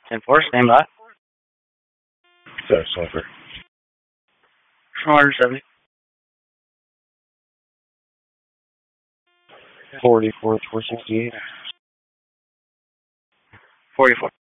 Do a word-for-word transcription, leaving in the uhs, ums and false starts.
ten four, stand by. Sorry, Sniper. Smarter seventy. forty-fourth, four sixty-eight. forty-four.